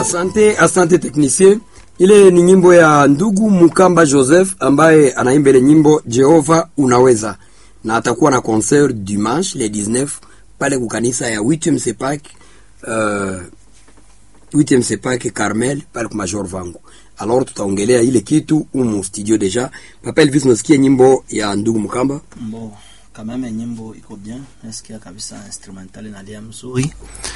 Asante technicien. Ile ni nyimbo ya ndugu Mukamba Joseph ambaye anaimba ile nyimbo Jehova Unaweza, na atakuwa na concert dimanche le 19 pale kukanisa ya 8e Sepak 8e Sepak Carmel pale kwa Major Vangu. Alors tutaongelea ile kitu umu studio deja. Papa Elvis, nasikia nyimbo ya ndugu Mukamba? Bon, quand même nyimbo iko bien, nasikia kabisa instrumental na lia mzuri.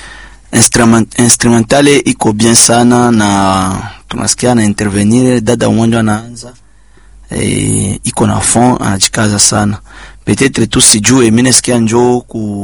Instrumentale iko bien sana, na tunasikia na intervenir dada mmoja anaanza iko na fond, anajikaza sana. Peut-être tu sijue mimi nasikia njoo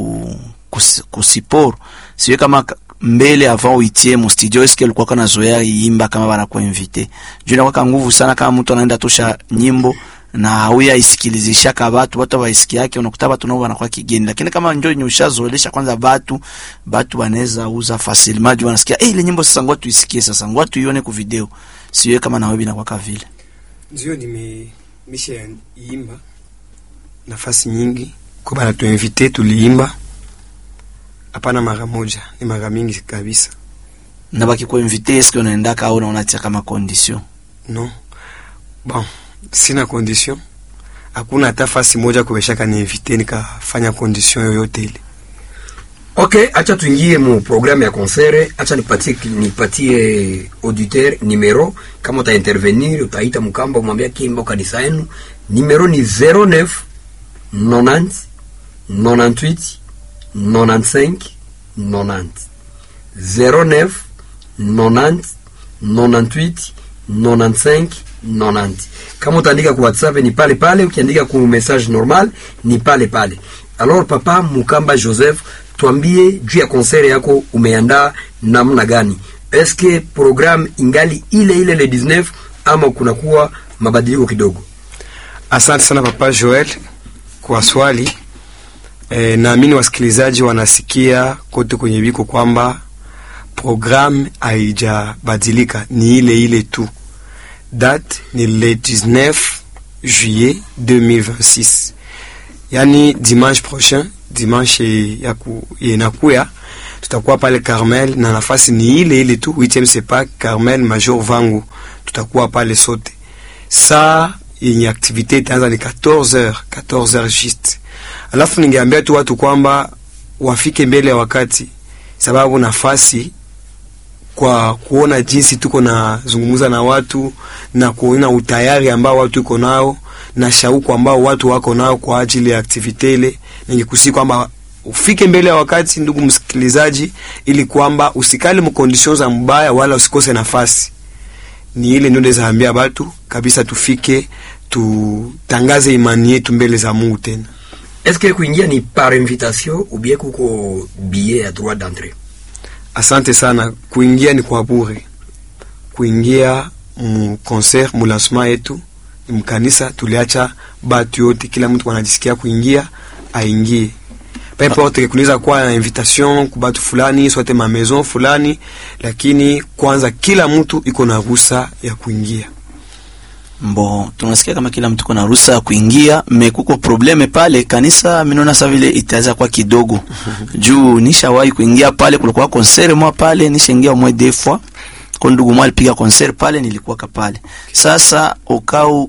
ku support siwe kama mbele avant uitie mu studio, est-ce que alikuwa kana zoea imba kama bana kuinvite juu kwa nguvu sana, kama mtu anaenda tosha nyimbo na huya isikilizisha ka watu waisikia yake, unakuta watu nao wanakuwa kigeni. Lakini kama njoo nyushazoelesha kwanza watu wanaweza uza facilement, wanasikia ile nyimbo sasa, ngoja tuisikie sasa, ngoja tuione ku video, siwe kama na wewe inakuwa vile. Ndio misha imba nafasi nyingi kwa bana tuinvite, tuliimba hapana mara moja, ni mara mingi kabisa. Na baki kwa invite, est-ce que unaenda ka au unatia kama condition? Non. Bon, sina condition. Hakuna hata fasi moja kuweshaka ni invite nikafanya condition yoyote ile. Okay, acha tuingie mu programme ya concert. Acha nipatie auditeur numero, kama uta intervenir utaita Mukamba umwambia kimbo kanisa yenu. Numero ni 09 90 98 95 90 09 90 98 95 90. Kama utaandika kwa WhatsApp ni pale pale, ukiandika kwa message normal ni pale pale. Alors papa Mukamba Joseph, tuambie juu ya concert yako umeandaa namna gani? Est-ce que programme ingali ile le 19 ama kunakuwa mabadiliko kidogo? Asante sana papa Joel kwa swali. Naamini wasikilizaji wanasikia kote kwenye biko kwamba program haijabadilika, ni ile tu. Date ni le 19 juillet 2026. Yani dimanche prochain, dimanche inakuya, tutakuwa pale Carmel, na nafasi ni ile tu, 8e Sepak Carmel Major Vangu. Tutakuwa pale sote. Saa yenye activité itaanza ni 14h juste. Alafu ningeambia tu watu kwamba wafike mbele ya wakati, sababu nafasi kwa kuona jinsi tuko na zungumuza na watu na kuona utayari ambao watu uko nao na shauku ambao watu wako nao kwa ajili ya activity ile. Ningekusi kwamba ufike mbele ya wakati, ndugu msikilizaji, ili kwamba usikale mu conditions za mbaya wala usikose nafasi. Ni ile ndio ndezaambia watu kabisa, tufike tutangaze imani yetu mbele za Mungu tena. Est-ce que kuingia ni par invitation ou bien kuko billet ya droit d'entrée? Asante sana. Kuingia ni kwa bure. Kuingia mu concert, mu lancement yetu ni mkanisa, tuliacha batu yote, kila mtu anajisikia kuingia aingie. Peu importe kunaweza kuwa invitation kwa batu fulani, sote ma maison fulani, lakini kwanza kila mtu iko na ruhusa ya kuingia. Bon, tunasikia kama kila mtu kuna ruhusa ya kuingia, kuko probleme pale kanisa. Mimi naona vile itaanza kwa kidogo. Juu nishawahi kuingia pale, kulikuwa concert mwa pale, nishaingia mwa deux fois. Kwa ndugu mwa alipiga concert pale, nilikuwa pale. Sasa ukao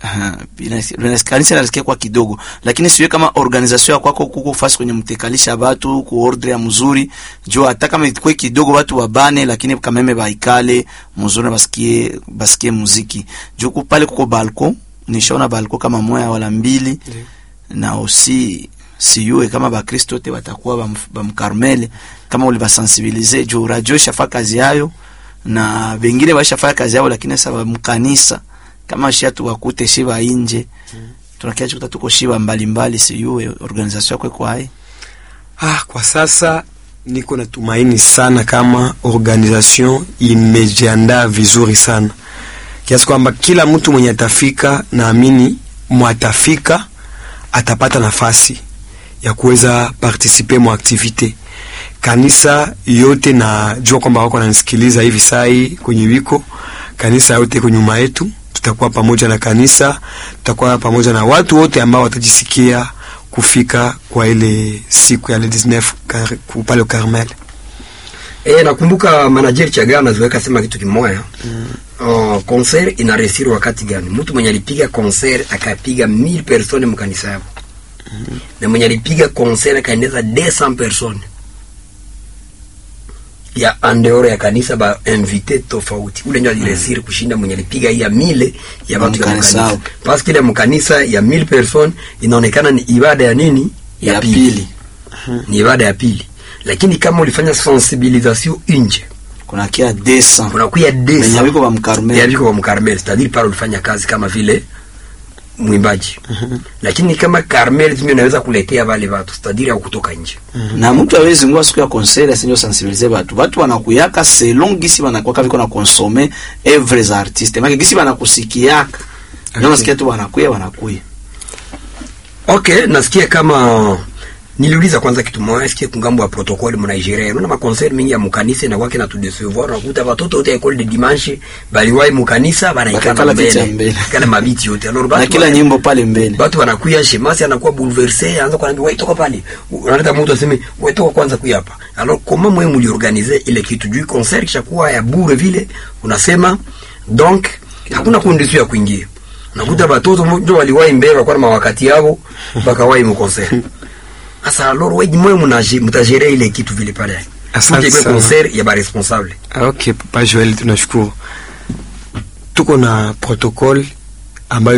kanisa nasikia kwa kidogo, lakini siwe kama organisation kwako kuko fasi kwenye mtekalisha watu ku ordre ya mzuri. Juu hata kama itakuwa kidogo watu wabane, lakini kama meme baikale mzuri basikie muziki. Juu pale kuko balcon, nishaona balcon kama moja wala mbili. Na aussi siyue kama ba Kristo wote watakuwa ba mkarmele, kama ulibasensibiliser. Juu radio shafa kazi yayo na wengine washafanya kazi yao, lakini sasa mkanisa kama shiatu wakute shiba nje, tunakiacha tuko shiba mbalimbali, siyue organisation yako kwa hai. Kwa sasa niko na tumaini sana kama organisation imejiandaa vizuri sana, kiasi kwamba kila mtu mwenye atafika, naamini mwatafika atapata nafasi ya kuweza participer mu activité. Kanisa yote na jua kwamba wako wananisikiliza hivi sai kwenye wiko, kanisa yote kwa nyuma yetu. Tutakuwa pamoja na kanisa, tutakuwa pamoja na watu wote ambao watajisikia kufika kwa ile siku ya le 19 pale Carmel. Nakumbuka manager Chagana zoeka sema kitu kimoja. Concert inaresiri wakati gani? Mtu mwenye alipiga concert akapiga 1000 personnes mkanisa yako. Na mwenye alipiga concert akaendeza 200 personnes. Ya andeore ya kanisa ba invité tofauti. Ule ndio aliresiri kushinda mwenye alipiga hii ya 1000 ya watu ya kanisa. Parce que ile mkanisa ya 1000 personnes inaonekana ni ibada ya nini? Ya pili. Ni ibada ya pili. Lakini kama ulifanya sensibilisation nje, kuna kia 200. Kuna kuya 200. Mwenye wiko wa mkarmel. Ya wiko wa mkarmel. C'est-à-dire pale ulifanya kazi kama vile mwimbaji. Lakini kama Carmel zime naweza kuletea wale watu, c'est-à-dire au kutoka nje. Na mtu hawezi ngua siku ya concert asinyo sensibiliser watu. Watu wanakuyaka selon gisi wanakuwa viko na consommer every artiste. Maki gisi wanakusikiaka. Ndio nasikia tu wanakuya. Okay, nasikia kama niliuliza kwanza kitu moja, sikia kungambo wa protocole mu Nigeria. Unaona ma concert mingi ya mukanisa na wake na tu décevoir, unakuta watoto wote école de dimanche bali wai mukanisa banaikana mbele. Kana mabiti yote. Alors na kila nyimbo pale mbele. Watu wanakuya shemasi anakuwa bouleversé, anaanza kuambia wewe toka pale. Unaleta mtu aseme wewe toka kwanza kuya hapa. Alors comment mwe mliorganiser ile kitu juu concert kishakuwa ya bure vile, unasema donc hakuna condition ya kuingia. Unakuta watoto ndio waliwahi mbele kwa wakati yao mpaka wai mu concert. Asa alors wewe mwe mtajere ile kitu vile pale. Asante sana. Concert ya ba responsable. Okay, Papa Joel, tunashukuru. Tuko na protocole ambayo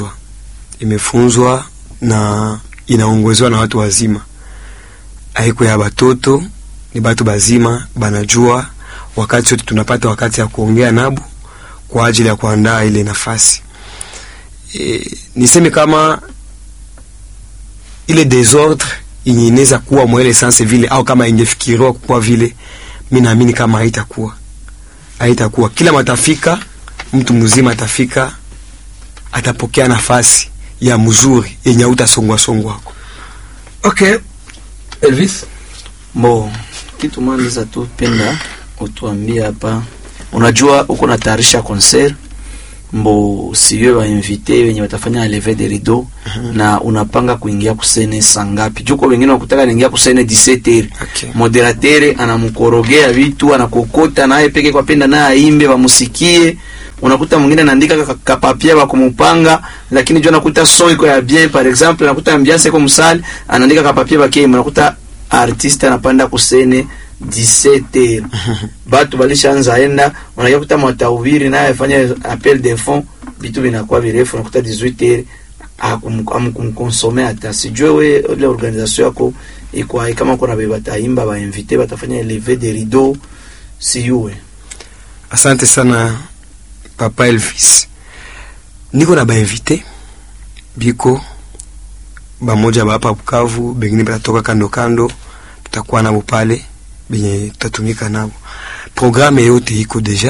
imefunzwa na inaongozwa na watu wazima. Haiko ya batoto, ni batu bazima banajua wakati wote tunapata wakati ya kuongea nabo kwa ajili ya kuandaa ile nafasi. Niseme kama ile désordre inaweza kuwa mwele sense vile au kama ingefikiriwa kwa vile, mimi naamini kama haitakuwa kila matafika mtu mzima atafika atapokea nafasi ya mzuri yenye utasongwa wako. Okay, Elvis kitu mwanzo tu penda utuambie hapa, unajua uko na tayarisha concert siwe wa invité wenye watafanya lever de rideau na unapanga kuingia kusene sangapi? Juko wengine wakutaka kuingia kusene 17h. Okay. Moderateur anamkorogea vitu, anakokota naye peke kwa penda naye aimbe wamusikie. Unakuta mwingine anaandika kapapia wa kumupanga, lakini jua nakuta son iko ya bien, par exemple nakuta ambiance iko msali, anaandika kapapia wa kema, nakuta artiste anapanda kusene 17h. Batu balishaanza enda, unakuta mwatahubiri naye afanya appel de fonds, bitu binakuwa virefu, unakuta 18h akumkonsome hata sijue we ile organisation yako iko kama kuna beba taimba ba invité batafanya lever de rideau siwe. Asante sana Papa Elvis. Niko na ba invité biko bamoja hapa Bukavu, bengine batatoka kando tutakuwa nabo pale benye tutatumika nabo. Programme yote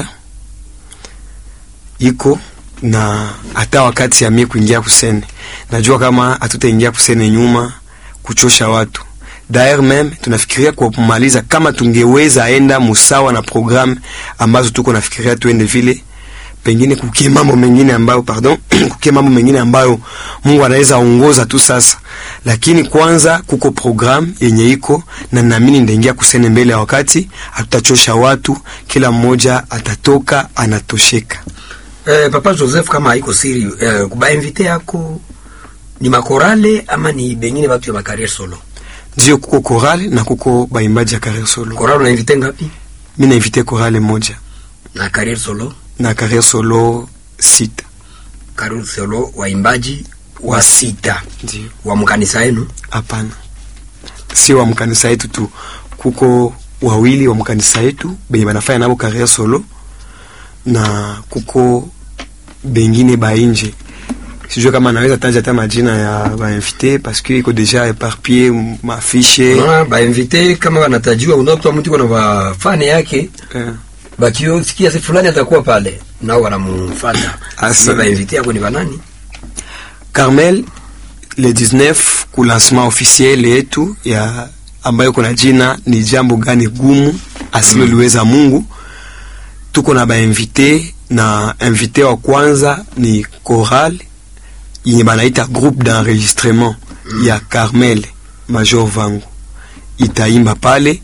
iko na hata wakati ya mimi kuingia kusene, najua kama hatutaingia kusene nyuma kuchosha watu. D'ailleurs même tunafikiria kwa kumaliza kama tungeweza enda musawa na programme ambazo tuko nafikiria tuende vile, pengine kukie mambo mengine ambayo Mungu anaweza ongoza tu sasa. Lakini kwanza kuko programme yenye iko na naamini ndaingia kusene mbele ya wakati, hatutachosha watu, kila mmoja atatoka anatosheka. Papa Joseph, kama haiko siri, kuba invité yako ni makorale ama ni bengine watu ya carrière solo? Ndio, kuko korale na kuko baimbaji ya carrière solo. Korale una invité ngapi? Mimi na invité korale moja. Na carrière solo? Na carrière solo 6. Carrière solo waimbaji wa 6. Ndio. Wa mkanisa yenu? Hapana. Si wa mkanisa yetu tu. Kuko wawili wa mkanisa yetu benye banafanya nabo carrière solo, na kuko bengine ba nje. Sijui kama naweza taja hata majina ya ba invité parce que iko déjà éparpillé ma fiche. Ba invité kama wanatajiwa, unakuta mtu kuna ba fan yake. Bakio sikia si fulani atakuwa pale nao wanamfuata. Ba invité yako ni banani? Carmel le 19 ku lancement officiel yetu ya ambayo kuna jina ni jambo gani gumu asiloliweza Mungu. Tuko na ba invité, na invité wa kwanza ni chorale yenye banaita groupe d'enregistrement ya Carmel Major Vangu. Itaimba pale,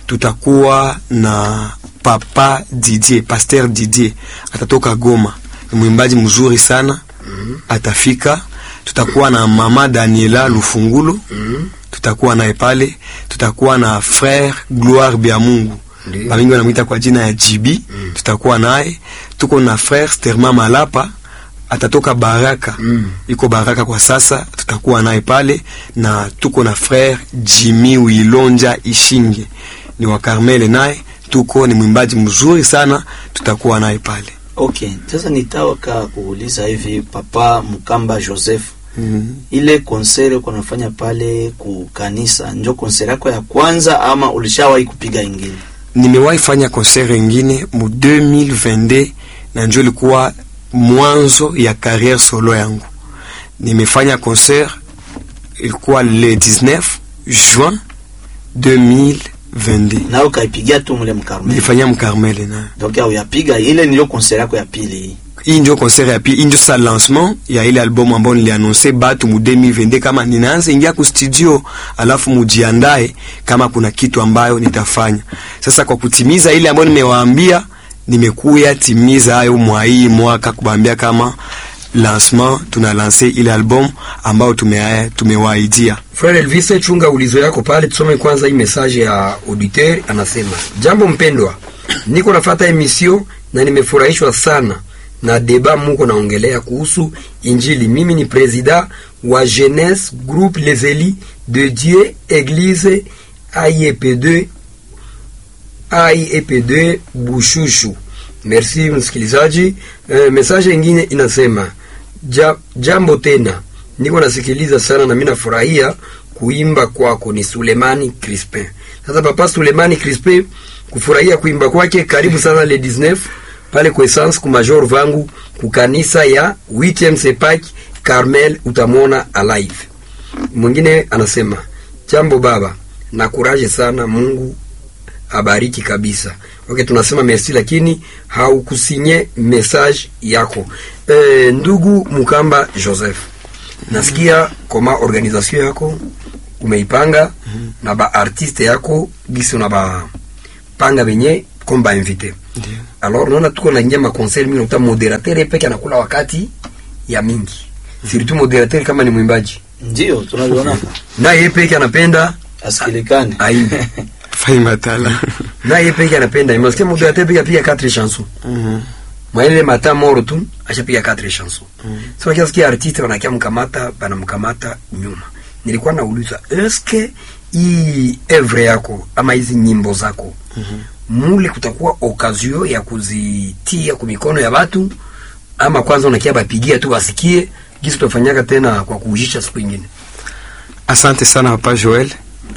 tutakuwa na Papa Didier, Pasteur Didier atatoka Goma, ni mwimbaji mzuri sana, atafika. Tutakuwa na Mama Daniela Lufungulu, tutakuwa naye pale. Tutakuwa na Frère Gloire Biamungu, bamingi wanamuita kwa jina ya GB, tutakuwa naye. Tuko na Frère Sterma Malapa, atatoka Baraka, iko Baraka kwa sasa, tutakuwa naye pale. Na tuko na Frère Jimmy Wilonja Ishinge, ni wa Carmel, naye tuko, ni mwimbaji mzuri sana, tutakuwa naye pale. Okay, sasa nitawaka kuuliza hivi Papa Mukamba Joseph. Ile konsere uko nafanya pale ku kanisa ndio konsere yako ya kwanza ama ulishawahi kupiga ingine? Nimewahi fanya konsere ingine mu 2022 na ndio ilikuwa mwanzo ya carrière solo yangu. Nimefanya concert ilikuwa le 19 juin 2022. Na ukaipigia tu mule Mkarmel? Nilifanya Mkarmel na. Donc au yapiga ile ndio concert yako ya pili. Hii ndio concert ya pili, ndio sa lancement ya ile album ambayo niliannonce batu mu 2022 kama ninaanza ingia ku studio, alafu mujiandae kama kuna kitu ambayo nitafanya. Sasa kwa kutimiza ile ambayo nimewaambia, nimekuya timiza hayo mwa hii mwaka kubambia kama lancement tuna lancer ile album ambayo tumewaidia. Frère Elvis, chunga ulizo yako pale, tusome kwanza hii message ya auditeur. Anasema, jambo mpendwa, niko nafuata emission na nimefurahishwa sana na deba muko naongelea kuhusu Injili. Mimi ni president wa Jeunesse Groupe Les Elis de Dieu Église IEP2 Bushushu. Merci msikilizaji. Message nyingine inasema, jambo tena, niko nasikiliza sana na mimi nafurahia kuimba kwako. Ni Sulemani Crispin. Sasa Papa Sulemani Crispin, kufurahia kuimba kwake, karibu sana le 19 pale kwa essence ku major vangu ku kanisa ya 8e Sepak Carmel, utamwona alive. Mwingine anasema, jambo baba, na courage sana, Mungu abariki kabisa. Okay, tunasema merci, lakini haukusinye message yako. Ndugu Mukamba Joseph, nasikia koma organisation yako umeipanga na ba artiste yako gisi na ba panga benye komba invité. Alors naona tuko na nyama concert, mimi nakuta moderateur peke anakula wakati ya mingi. Surtout moderateur kama ni mwimbaji. Ndio tunaona. Na yeye peke anapenda asikilikane. Aimbe. Faimatala. Na yeye peke anapenda. Imasikia moderateur peke piga 4 chansons. Mwaile mata moro tu ashapiga 4 chansons. Sasa kiasi artiste wanakia mkamata, bana mkamata nyuma. Nilikuwa nauliza, eske hii evre yako ama hizi nyimbo zako mule kutakuwa occasion ya kuzitia kwa mikono ya watu, ama kwanza unakia bapigia tu wasikie kisi tutafanyaka tena kwa kuujisha siku nyingine? Asante sana Papa Joel.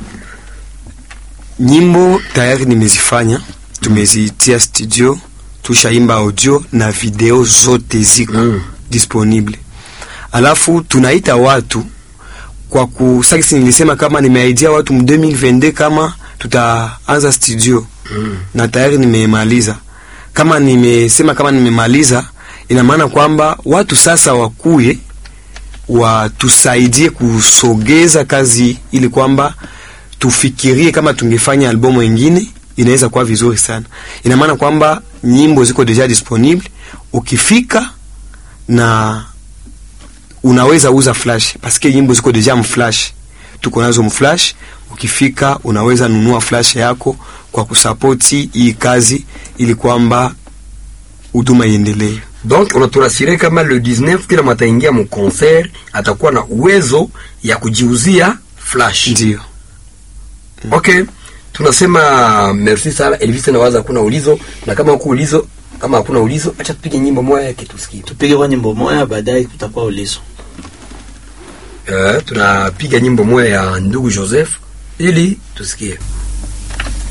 Nyimbo tayari nimezifanya, tumezitia studio, tushaimba audio na video zote ziko disponible. Alafu tunaita watu kwa kusakisi, nilisema kama nimeaidia watu mu 2022 kama tutaanza studio. Na tayari nimemaliza. Kama nimesema kama nimemaliza, ina maana kwamba watu sasa wakuye watusaidie kusogeza kazi, ili kwamba tufikirie kama tungefanya albumu nyingine inaweza kuwa vizuri sana. Ina maana kwamba nyimbo ziko deja disponible, ukifika na unaweza uza flash, paske nyimbo ziko deja mflash, tuko nazo mflash. Ukifika unaweza nunua flash yako kwa kusapoti hii kazi, ili kwamba huduma iendelee. Donc unaturasire kama le 19 kila mataingia mu concert atakuwa na uwezo ya kujiuzia flash. Ndio. Okay, tunasema merci sana Elvis. Na waza kuna ulizo, na kama huko ulizo, kama hakuna ulizo, acha tupige nyimbo moja yake tusikie. Tupige kwa nyimbo moja, baadaye kutakuwa ulizo. Tunapiga nyimbo moja ya ndugu Joseph ili tusikie.